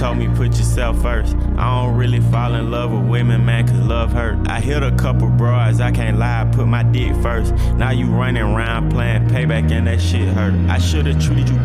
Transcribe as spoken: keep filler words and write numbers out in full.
told me put yourself first. I don't really fall in love with women, man, cause love hurt. I hit a couple broads, I can't lie, put my dick first. Now you running around playing payback and that shit hurt. I should've treated you